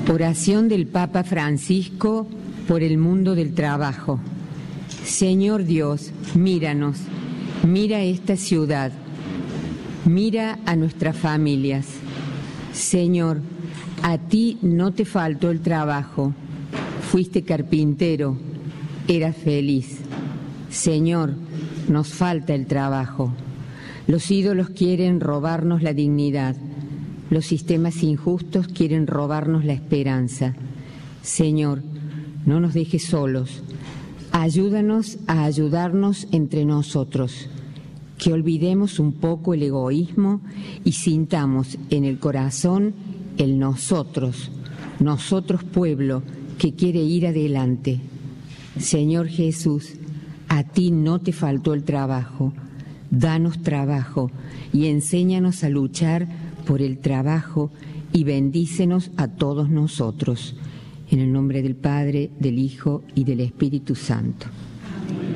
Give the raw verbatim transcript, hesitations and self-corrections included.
Oración del Papa Francisco por el mundo del trabajo. Señor Dios, míranos, mira esta ciudad, mira a nuestras familias. Señor, a ti no te faltó el trabajo, fuiste carpintero, eras feliz. Señor, nos falta el trabajo. Los ídolos quieren robarnos la dignidad. Los sistemas injustos quieren robarnos la esperanza. Señor, no nos dejes solos. Ayúdanos a ayudarnos entre nosotros. Que olvidemos un poco el egoísmo y sintamos en el corazón el nosotros, nosotros pueblo que quiere ir adelante. Señor Jesús, a ti no te faltó el trabajo. Danos trabajo y enséñanos a luchar por el trabajo y bendícenos a todos nosotros. En el nombre del Padre, del Hijo y del Espíritu Santo.